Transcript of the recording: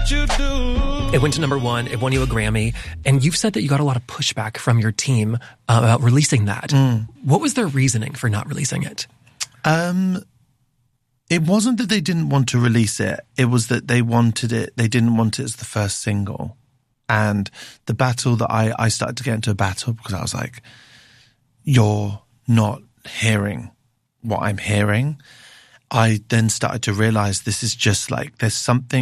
It went to number one. It won you a Grammy. And you've said that you got a lot of pushback from your team about releasing that. What was their reasoning for not releasing it? It wasn't that they didn't want to release it. It was that they wanted it. They didn't want it as the first single. And the battle that I started to get into a battle because I was like, you're not hearing what I'm hearing. I then started to realize this is just like, there's something